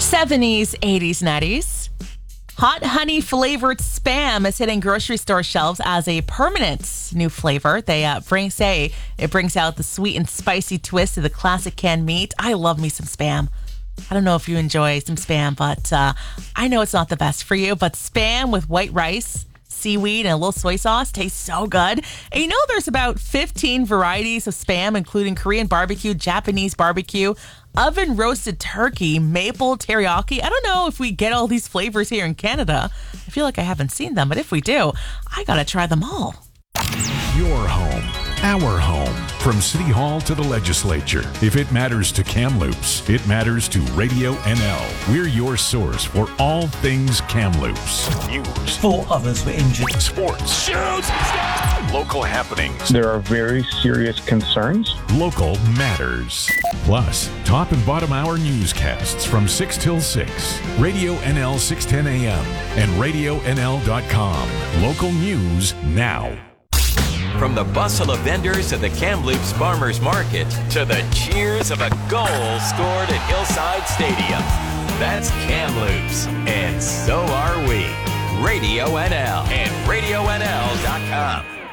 70s, 80s, 90s. Hot honey flavored Spam is hitting grocery store shelves as a permanent new flavor. They say it brings out the sweet and spicy twist to the classic canned meat. I love me some Spam. I don't know if you enjoy some Spam, but I know it's not the best for you. But Spam with white rice, seaweed, and a little soy sauce tastes so good. And you know there's about 15 varieties of Spam, including Korean barbecue, Japanese barbecue, oven roasted turkey, maple teriyaki. I don't know if we get all these flavors here in Canada. I feel like I haven't seen them, but if we do, I gotta try them all. Your home, our home. From City Hall to the legislature. If it matters to Kamloops, it matters to Radio NL. We're your source for all things Kamloops. News. 4 others were injured. Sports. Shoots! Local happenings. There are very serious concerns. Local matters. Plus, top and bottom hour newscasts from 6 till 6. Radio NL 610 AM and RadioNL.com. Local news now. From the bustle of vendors to the Kamloops Farmers Market to the cheers of a goal scored at Hillside Stadium. That's Kamloops, and so are we. Radio NL and RadioNL.com.